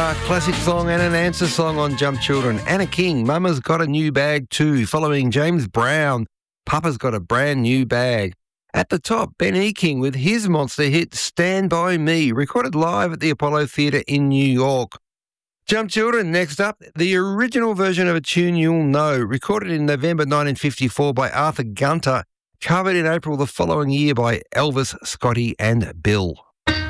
classic song and an answer song on Jump Children. Anna King, Mama's got a new bag too. Following James Brown, Papa's got a brand new bag. At the top, Ben E. King with his monster hit Stand By Me, recorded live at the Apollo Theatre in New York. Jump Children, next up, the original version of a tune you'll know, recorded in November 1954 by Arthur Gunter, covered in April the following year by Elvis, Scotty and Bill.